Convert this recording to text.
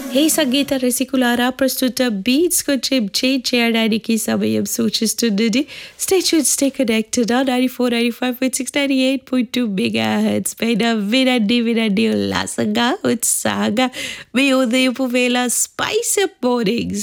హే సంగీత రసికులారా ప్రస్తుత బీట్స్ కొంచెం చేంజ్ చేయడానికి సమయం సూచిస్తున్నది. Stay tune, stay connected 94, 95, 6, 98.2 mega hertz పైన వినండి ఉల్లాసంగా ఉత్సాహంగా మీ ఉదయపు వేళ స్పైస్ అప్ మార్నింగ్స్.